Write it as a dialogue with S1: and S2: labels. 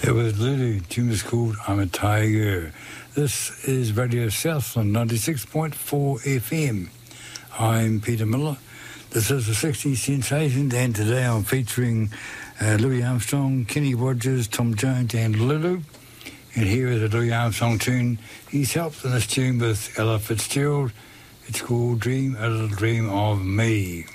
S1: It was Lulu. Tune was called I'm a Tiger. This is Radio Southland 96.4 FM. I'm Peter Miller. This is the 60s Sensations, and today I'm featuring Louis Armstrong, Kenny Rogers, Tom Jones and Lulu. And here is a Louis Armstrong tune. He's helped in this tune with Ella Fitzgerald. It's called Dream a Little Dream of Me.